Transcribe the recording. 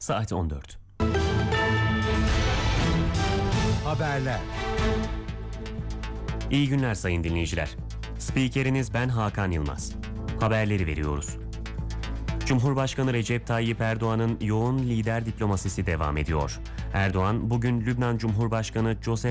Saat 14. Haberler. İyi günler sayın dinleyiciler. Spikeriniz ben Hakan Yılmaz. Haberleri veriyoruz. Cumhurbaşkanı Recep Tayyip Erdoğan'ın yoğun lider diplomasisi devam ediyor. Erdoğan bugün Lübnan Cumhurbaşkanı Joseph